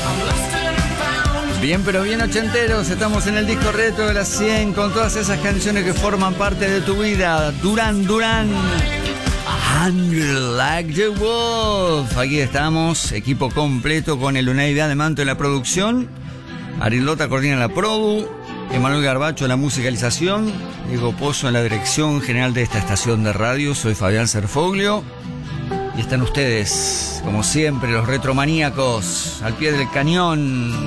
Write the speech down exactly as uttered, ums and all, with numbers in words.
Bien, pero bien ochenteros, estamos en el disco retro de las cien con todas esas canciones que forman parte de tu vida. Duran Duran, Hungry Like the Wolf. Aquí estamos, equipo completo con el Unai de Manto en la producción, Arilota coordina la produ, Emanuel Garbacho en la musicalización, Diego Pozo en la dirección general de esta estación de radio. Soy Fabián Serfoglio y están ustedes, como siempre, los retromaníacos, al pie del cañón.